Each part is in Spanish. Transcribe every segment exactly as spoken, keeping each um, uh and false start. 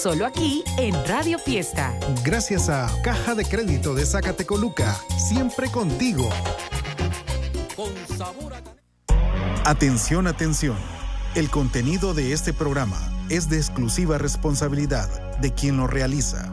solo aquí en Radio Fiesta. Gracias a Caja de Crédito de Zacatecoluca, siempre contigo. Con sabor a... Atención, atención. El contenido de este programa es de exclusiva responsabilidad de quien lo realiza.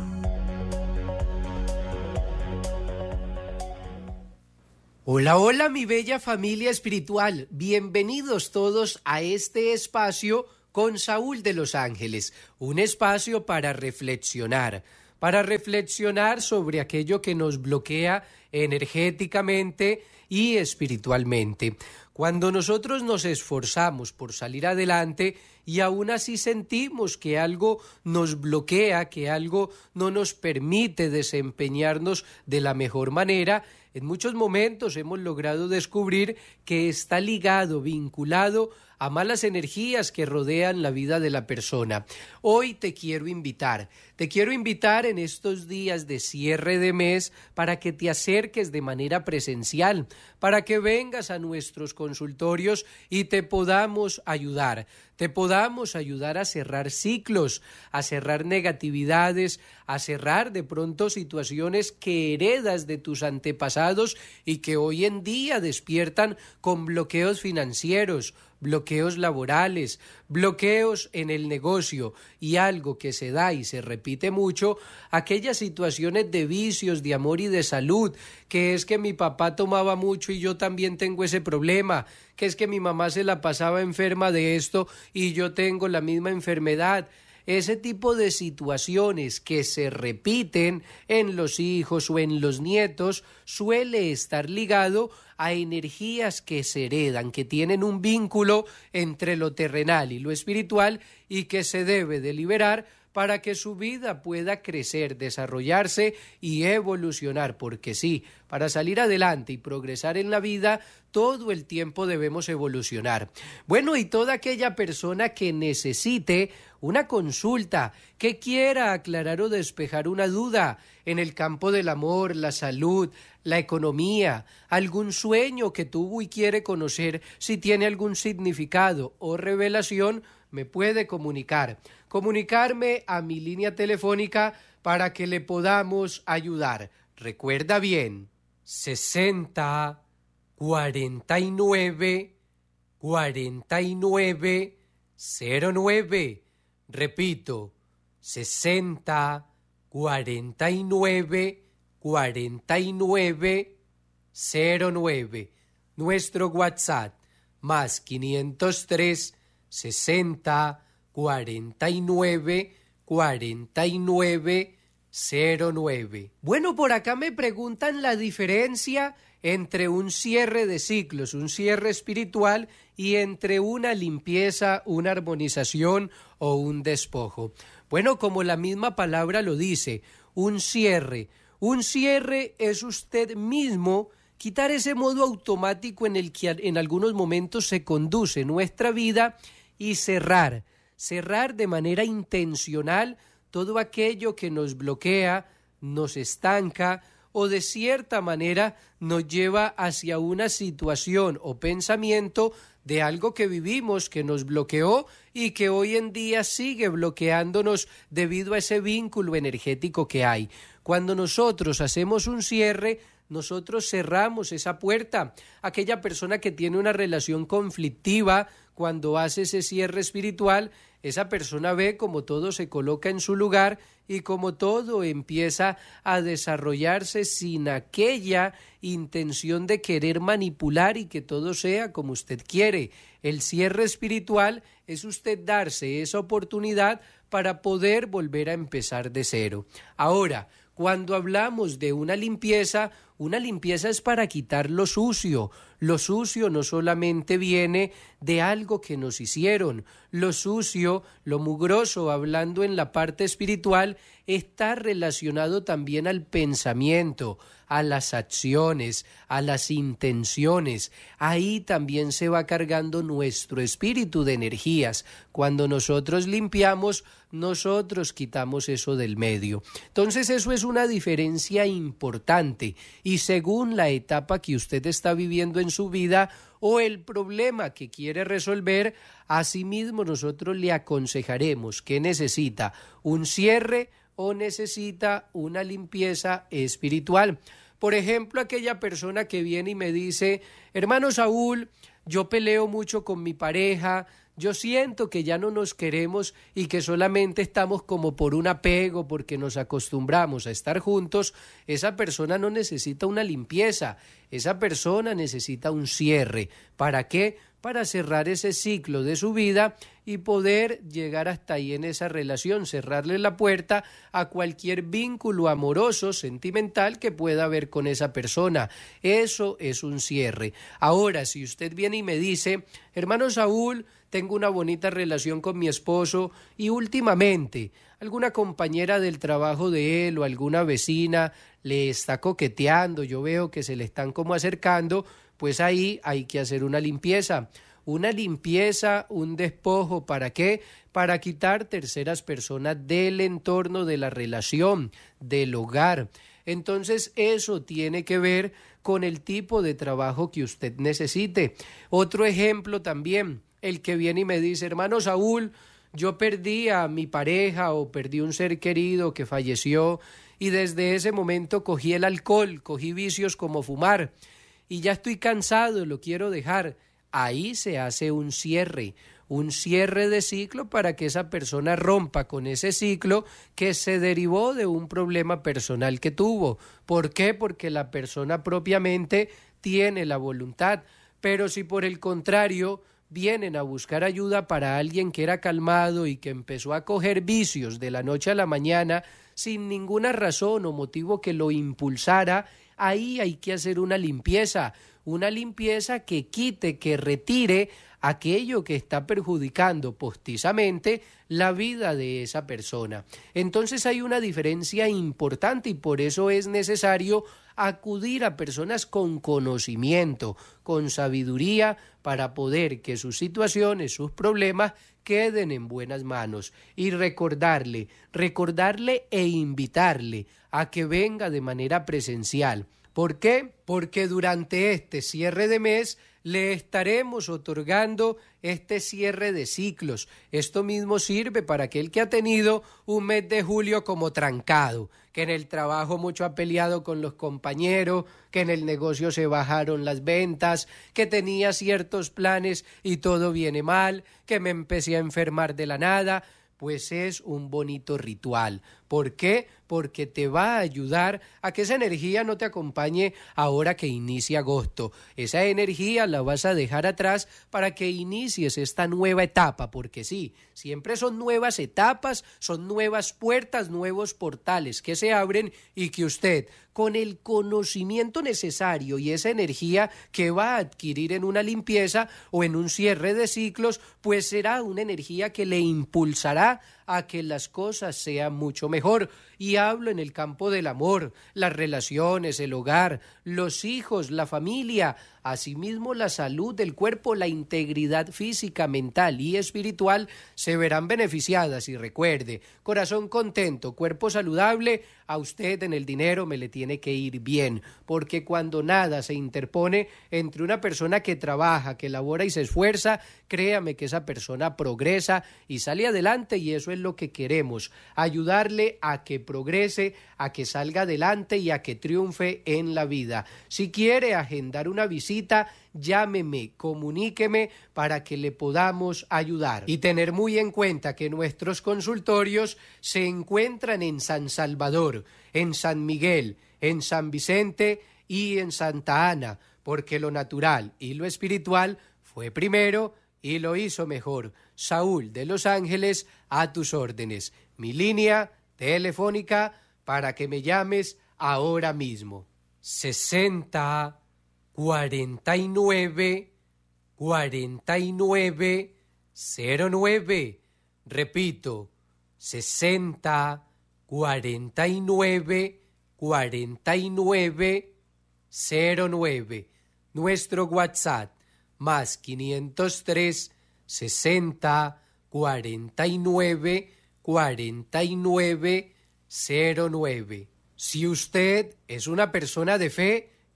Hola, hola mi bella familia espiritual, bienvenidos todos a este espacio con Saúl de Los Ángeles, un espacio para reflexionar, para reflexionar sobre aquello que nos bloquea energéticamente y espiritualmente. Cuando nosotros nos esforzamos por salir adelante y aún así sentimos que algo nos bloquea, que algo no nos permite desempeñarnos de la mejor manera, en muchos momentos hemos logrado descubrir que está ligado, vinculado a malas energías que rodean la vida de la persona. Hoy te quiero invitar, te quiero invitar en estos días de cierre de mes para que te acerques de manera presencial, para que vengas a nuestros consultorios y te podamos ayudar, te podamos ayudar a cerrar ciclos, a cerrar negatividades, a cerrar de pronto situaciones que heredas de tus antepasados y que hoy en día despiertan con bloqueos financieros, bloqueos laborales, bloqueos en el negocio y algo que se da y se repite mucho, aquellas situaciones de vicios, de amor y de salud, que es que mi papá tomaba mucho y yo también tengo ese problema, que es que mi mamá se la pasaba enferma de esto y yo tengo la misma enfermedad. Ese tipo de situaciones que se repiten en los hijos o en los nietos suele estar ligado a energías que se heredan, que tienen un vínculo entre lo terrenal y lo espiritual y que se debe de liberar para que su vida pueda crecer, desarrollarse y evolucionar, porque sí, para salir adelante y progresar en la vida, todo el tiempo debemos evolucionar. Bueno, y toda aquella persona que necesite una consulta, que quiera aclarar o despejar una duda en el campo del amor, la salud, la economía, algún sueño que tuvo y quiere conocer si tiene algún significado o revelación, me puede comunicar. Comunicarme a mi línea telefónica para que le podamos ayudar. Recuerda bien, sesenta, cuarenta y nueve, cuarenta y nueve, cero nueve. Repito, sesenta, cuarenta y nueve, cuarenta y nueve, cero nueve. Nuestro WhatsApp, más quinientos tres, sesenta, cuarenta y nueve, cuarenta y nueve, cero nueve. Bueno, por acá me preguntan la diferencia entre un cierre de ciclos, un cierre espiritual y entre una limpieza, una armonización o un despojo. Bueno, como la misma palabra lo dice, un cierre. Un cierre es usted mismo quitar ese modo automático en el que en algunos momentos se conduce nuestra vida y cerrar, cerrar de manera intencional todo aquello que nos bloquea, nos estanca o de cierta manera nos lleva hacia una situación o pensamiento de algo que vivimos que nos bloqueó y que hoy en día sigue bloqueándonos debido a ese vínculo energético que hay. Cuando nosotros hacemos un cierre, nosotros cerramos esa puerta. Aquella persona que tiene una relación conflictiva, cuando hace ese cierre espiritual, esa persona ve como todo se coloca en su lugar y como todo empieza a desarrollarse sin aquella intención de querer manipular y que todo sea como usted quiere. El cierre espiritual es usted darse esa oportunidad para poder volver a empezar de cero. Ahora, cuando hablamos de una limpieza, una limpieza es para quitar lo sucio. Lo sucio no solamente viene de algo que nos hicieron. Lo sucio, lo mugroso, hablando en la parte espiritual, está relacionado también al pensamiento, a las acciones, a las intenciones. Ahí también se va cargando nuestro espíritu de energías. Cuando nosotros limpiamos, nosotros quitamos eso del medio. Entonces eso es una diferencia importante. y según la etapa que usted está viviendo en su vida o el problema que quiere resolver, asimismo nosotros le aconsejaremos que necesita un cierre o necesita una limpieza espiritual. Por ejemplo, aquella persona que viene y me dice, hermano Saúl, yo peleo mucho con mi pareja, yo siento que ya no nos queremos y que solamente estamos como por un apego porque nos acostumbramos a estar juntos. Esa persona no necesita una limpieza, esa persona necesita un cierre. ¿Para qué? Para cerrar ese ciclo de su vida y poder llegar hasta ahí en esa relación, cerrarle la puerta a cualquier vínculo amoroso, sentimental que pueda haber con esa persona. Eso es un cierre. Ahora, si usted viene y me dice, hermano Saúl, tengo una bonita relación con mi esposo y últimamente alguna compañera del trabajo de él o alguna vecina le está coqueteando, yo veo que se le están como acercando, pues ahí hay que hacer una limpieza. Una limpieza, un despojo, ¿para qué? Para quitar terceras personas del entorno de la relación, del hogar. Entonces eso tiene que ver con el tipo de trabajo que usted necesite. Otro ejemplo también, el que viene y me dice, hermano Saúl, yo perdí a mi pareja o perdí un ser querido que falleció y desde ese momento cogí el alcohol, cogí vicios como fumar y ya estoy cansado, lo quiero dejar. Ahí se hace un cierre, un cierre de ciclo para que esa persona rompa con ese ciclo que se derivó de un problema personal que tuvo. ¿Por qué? Porque la persona propiamente tiene la voluntad, pero si por el contrario vienen a buscar ayuda para alguien que era calmado y que empezó a coger vicios de la noche a la mañana sin ninguna razón o motivo que lo impulsara, ahí hay que hacer una limpieza, una limpieza que quite, que retire aquello que está perjudicando postizamente la vida de esa persona. Entonces hay una diferencia importante y por eso es necesario acudir a personas con conocimiento, con sabiduría, para poder que sus situaciones, sus problemas queden en buenas manos y recordarle, recordarle e invitarle a que venga de manera presencial. ¿Por qué? Porque durante este cierre de mes le estaremos otorgando este cierre de ciclos. Esto mismo sirve para aquel que ha tenido un mes de julio como trancado, que en el trabajo mucho ha peleado con los compañeros, que en el negocio se bajaron las ventas, que tenía ciertos planes y todo viene mal, que me empecé a enfermar de la nada. Pues es un bonito ritual. ¿Por qué? Porque te va a ayudar a que esa energía no te acompañe ahora que inicia agosto. Esa energía la vas a dejar atrás para que inicies esta nueva etapa, porque sí, siempre son nuevas etapas, son nuevas puertas, nuevos portales que se abren y que usted, con el conocimiento necesario y esa energía que va a adquirir en una limpieza o en un cierre de ciclos, pues será una energía que le impulsará a que las cosas sean mucho mejor. Y hablo en el campo del amor, las relaciones, el hogar, los hijos, la familia, asimismo la salud del cuerpo, la integridad física, mental y espiritual se verán beneficiadas. Y recuerde, corazón contento, cuerpo saludable, a usted en el dinero me le tiene que ir bien, porque cuando nada se interpone entre una persona que trabaja, que labora y se esfuerza, créame que esa persona progresa y sale adelante, y eso es lo que queremos, ayudarle a que progrese, a que salga adelante y a que triunfe en la vida. Si quiere agendar una visita, llámeme, comuníqueme para que le podamos ayudar. Y tener muy en cuenta que nuestros consultorios se encuentran en San Salvador, en San Miguel, en San Vicente y en Santa Ana, porque lo natural y lo espiritual fue primero y lo hizo mejor. Saúl de Los Ángeles, a tus órdenes. Mi línea telefónica para que me llames ahora mismo. sesenta cuarenta y nueve cuarenta y nueve cero nueve. Repito, sesenta cuarenta y nueve cuarenta y nueve cero nueve. Nuestro WhatsApp más quinientos tres sesenta cuarenta y nueve cuarenta y nueve cero nueve. Si usted es una persona de fe,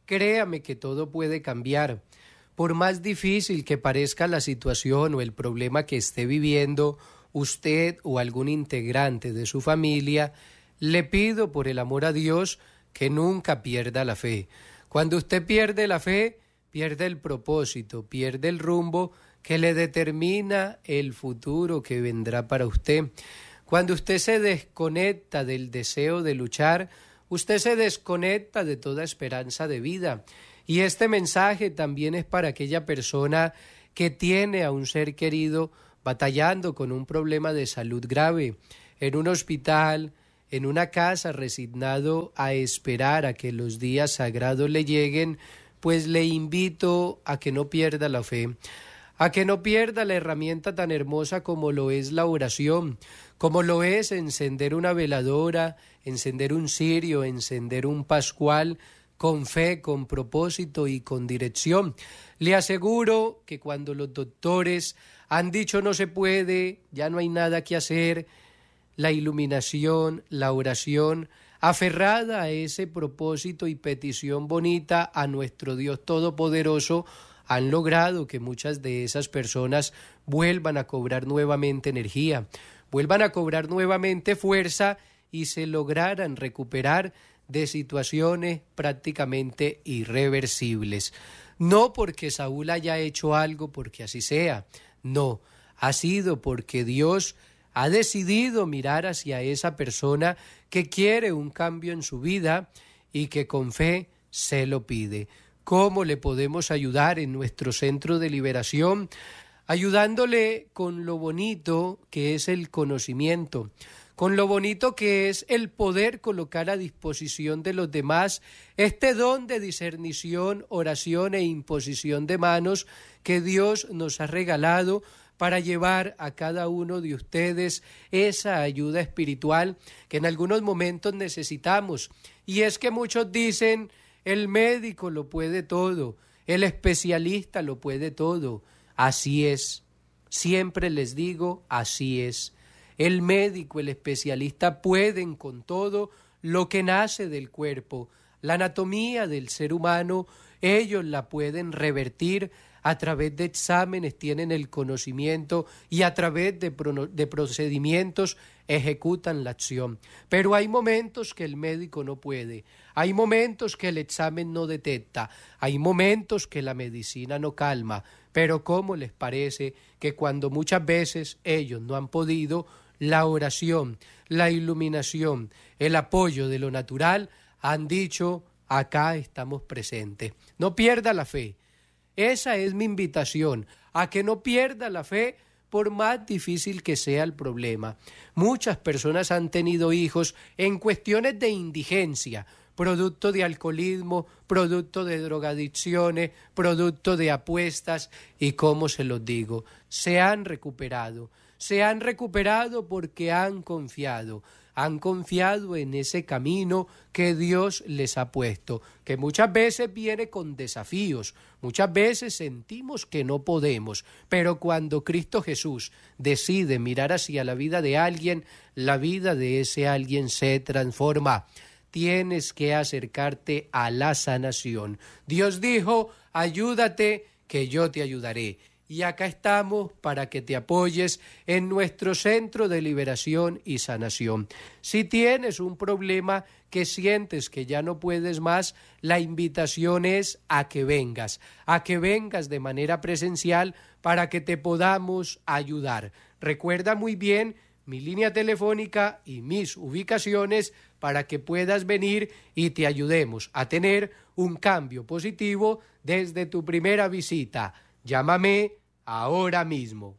créame que todo puede cambiar. Por más difícil que parezca la situación o el problema que esté viviendo usted o algún integrante de su familia, le pido por el amor a Dios que nunca pierda la fe. Cuando usted pierde la fe, pierde el propósito, pierde el rumbo que le determina el futuro que vendrá para usted. Cuando usted se desconecta del deseo de luchar, usted se desconecta de toda esperanza de vida. Y este mensaje también es para aquella persona que tiene a un ser querido batallando con un problema de salud grave, en un hospital, en una casa, resignado a esperar a que los días sagrados le lleguen, pues le invito a que no pierda la fe, a que no pierda la herramienta tan hermosa como lo es la oración, como lo es encender una veladora, encender un cirio, encender un pascual, con fe, con propósito y con dirección. Le aseguro que cuando los doctores han dicho no se puede, ya no hay nada que hacer, la iluminación, la oración, aferrada a ese propósito y petición bonita a nuestro Dios Todopoderoso, han logrado que muchas de esas personas vuelvan a cobrar nuevamente energía, vuelvan a cobrar nuevamente fuerza y se lograran recuperar de situaciones prácticamente irreversibles. No porque Saúl haya hecho algo porque así sea, no, ha sido porque Dios ha decidido mirar hacia esa persona que quiere un cambio en su vida y que con fe se lo pide. ¿Cómo le podemos ayudar en nuestro centro de liberación? Ayudándole con lo bonito que es el conocimiento, con lo bonito que es el poder colocar a disposición de los demás este don de discernición, oración e imposición de manos que Dios nos ha regalado para llevar a cada uno de ustedes esa ayuda espiritual que en algunos momentos necesitamos. Y es que muchos dicen, el médico lo puede todo, el especialista lo puede todo. Así es, siempre les digo, así es. El médico, el especialista pueden con todo lo que nace del cuerpo. La anatomía del ser humano, ellos la pueden revertir a través de exámenes, tienen el conocimiento y a través de, pro, de procedimientos ejecutan la acción. Pero hay momentos que el médico no puede, hay momentos que el examen no detecta, hay momentos que la medicina no calma. Pero ¿cómo les parece que cuando muchas veces ellos no han podido, la oración, la iluminación, el apoyo de lo natural han dicho, acá estamos presentes? No pierda la fe. Esa es mi invitación, a que no pierda la fe por más difícil que sea el problema. Muchas personas han tenido hijos en cuestiones de indigencia, producto de alcoholismo, producto de drogadicciones, producto de apuestas y, ¿cómo se los digo? Se han recuperado. Se han recuperado porque han confiado, han confiado en ese camino que Dios les ha puesto, que muchas veces viene con desafíos, muchas veces sentimos que no podemos, pero cuando Cristo Jesús decide mirar hacia la vida de alguien, la vida de ese alguien se transforma. Tienes que acercarte a la sanación. Dios dijo, ayúdate que yo te ayudaré. Y acá estamos para que te apoyes en nuestro centro de liberación y sanación. Si tienes un problema que sientes que ya no puedes más, la invitación es a que vengas, a que vengas de manera presencial para que te podamos ayudar. Recuerda muy bien mi línea telefónica y mis ubicaciones para que puedas venir y te ayudemos a tener un cambio positivo desde tu primera visita. Llámame ahora mismo.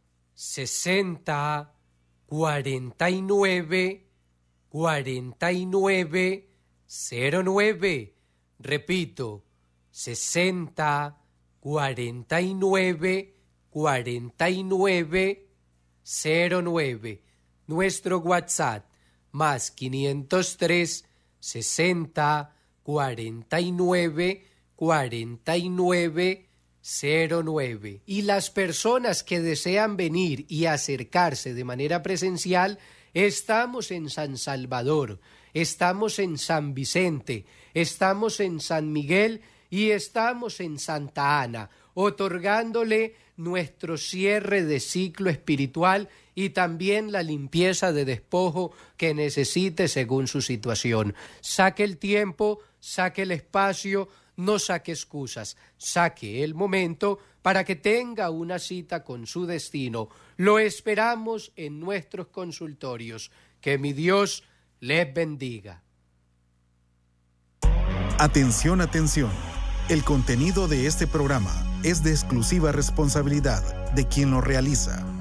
sesenta, cuarenta y nueve, cuarenta y nueve, cero nueve. Repito, sesenta, cuarenta y nueve, cuarenta y nueve, cero nueve. Nuestro WhatsApp, más quinientos tres, sesenta, cuarenta y nueve, cuarenta y nueve, cero nueve. Y las personas que desean venir y acercarse de manera presencial, estamos en San Salvador, estamos en San Vicente, estamos en San Miguel y estamos en Santa Ana, otorgándole nuestro cierre de ciclo espiritual y también la limpieza de despojo que necesite según su situación. Saque el tiempo, saque el espacio, no saque excusas, saque el momento para que tenga una cita con su destino. Lo esperamos en nuestros consultorios. Que mi Dios les bendiga. Atención, atención. El contenido de este programa es de exclusiva responsabilidad de quien lo realiza.